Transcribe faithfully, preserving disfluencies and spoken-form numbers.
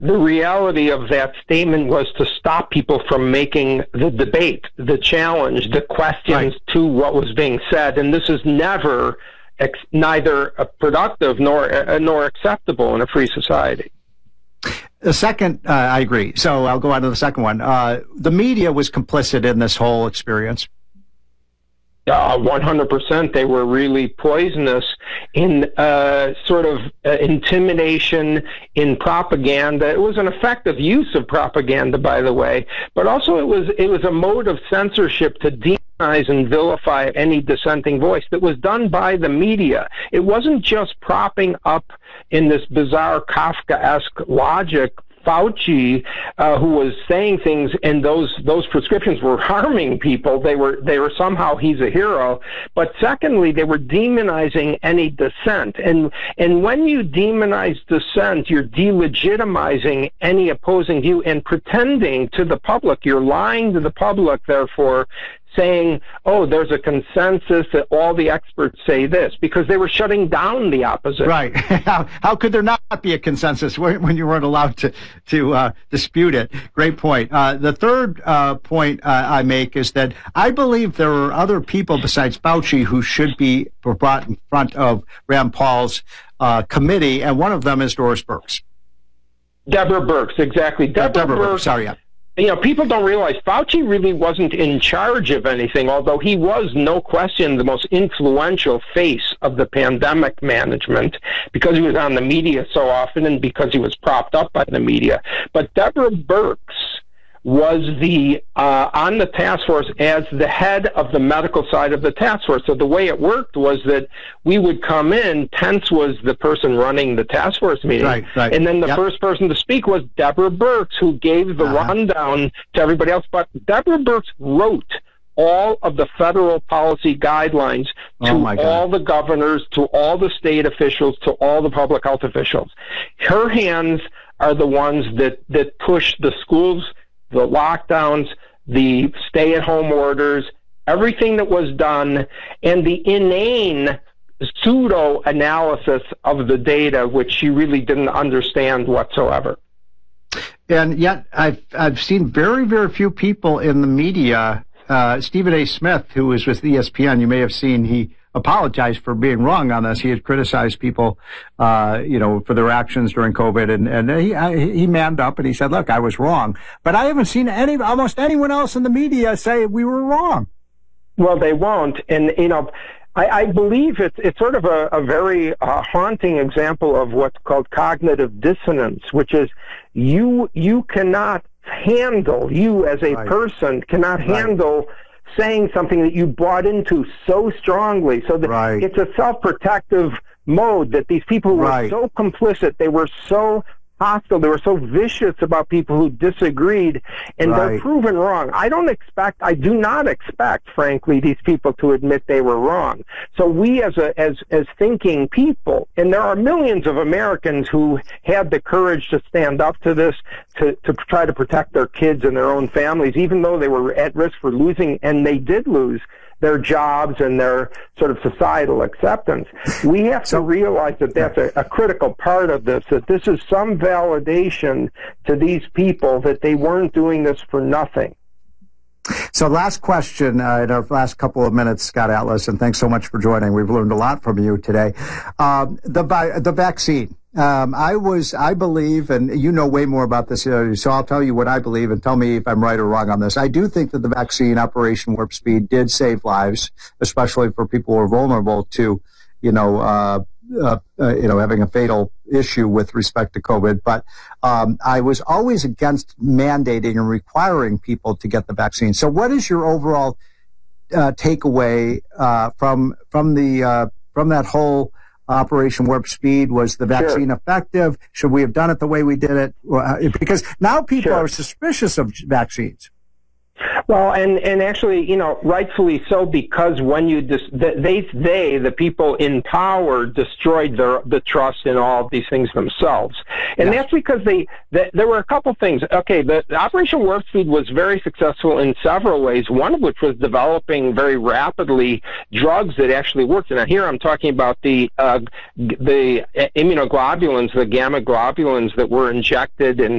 the reality of that statement was to stop people from making the debate, the challenge, the questions right. to what was being said. And this is never ex- neither productive nor uh, nor acceptable in a free society. The second, uh, I agree. So I'll go on to the second one. Uh, the media was complicit in this whole experience. Uh, one hundred percent. They were really poisonous in uh, sort of uh, intimidation, in propaganda. It was an effective use of propaganda, by the way, but also it was it was a mode of censorship to demonize and vilify any dissenting voice that was done by the media. It wasn't just propping up in this bizarre Kafkaesque logic Fauci, uh, who was saying things, and those those prescriptions were harming people. They were they were somehow he's a hero. But secondly, they were demonizing any dissent, and and when you demonize dissent, you're delegitimizing any opposing view and pretending to the public. You're lying to the public, therefore, saying, oh, there's a consensus that all the experts say this, because they were shutting down the opposition. Right. How, how could there not be a consensus when, when you weren't allowed to, to uh, dispute it? Great point. Uh, the third uh, point uh, I make is that I believe there are other people besides Fauci who should be brought in front of Rand Paul's uh, committee, and one of them is Doris Burks. Deborah Burks, exactly. Deborah, uh, Deborah Burks. Burks, sorry, yeah. You know, people don't realize Fauci really wasn't in charge of anything, although he was, no question, the most influential face of the pandemic management because he was on the media so often and because he was propped up by the media. But Deborah Burks was the uh, on the task force as the head of the medical side of the task force. So the way it worked was that we would come in, Pence was the person running the task force meeting, right, right. and then the yep. first person to speak was Deborah Burks, who gave the uh-huh. rundown to everybody else. But Deborah Burks wrote all of the federal policy guidelines to oh all the governors, to all the state officials, to all the public health officials. Her hands are the ones that, that push the schools, the lockdowns, the stay-at-home orders, everything that was done, and the inane pseudo-analysis of the data, which she really didn't understand whatsoever. And yet, I've I've seen very, very few people in the media. Uh, Stephen A. Smith, who was with E S P N, you may have seen, he apologized for being wrong on this. He had criticized people, uh, you know, for their actions during COVID, and, and he, he manned up and he said, look, I was wrong. But I haven't seen any, almost anyone else in the media say we were wrong. Well, they won't. And, you know, I, I believe it's, it's sort of a, a very uh, haunting example of what's called cognitive dissonance, which is you, you cannot handle, you as a right. person cannot right. handle saying something that you bought into so strongly. So that right. it's a self-protective mode that these people were right. so complicit, they were so hostile, they were so vicious about people who disagreed, and right. they're proven wrong. I don't expect, I do not expect, frankly, these people to admit they were wrong. So we as a, as, as thinking people, and there are millions of Americans who had the courage to stand up to this, to, to try to protect their kids and their own families, even though they were at risk for losing, and they did lose their jobs and their sort of societal acceptance. We have to realize that that's a, a critical part of this, that this is some validation to these people that they weren't doing this for nothing. So last question uh, in our last couple of minutes, Scott Atlas, and thanks so much for joining. We've learned a lot from you today. Um, the, the vaccine. Um, I was, I believe, and you know way more about this, uh, so I'll tell you what I believe and tell me if I'm right or wrong on this. I do think that the vaccine, Operation Warp Speed, did save lives, especially for people who are vulnerable to, you know, uh, uh, uh, you know, having a fatal issue with respect to COVID. But um, I was always against mandating and requiring people to get the vaccine. So, what is your overall uh, takeaway uh, from from the uh, from that whole Operation Warp Speed? Was the vaccine sure. effective? Should we have done it the way we did it? Because now people sure. are suspicious of vaccines. Well, and, and actually, you know, rightfully so, because when you dis- they they the people in power destroyed their the trust in all of these things themselves, and yeah. that's because they, they there were a couple things. Okay, the, the Operation Warp Speed was very successful in several ways. One of which was developing very rapidly drugs that actually worked. And here I'm talking about the uh, the immunoglobulins, the gamma globulins that were injected and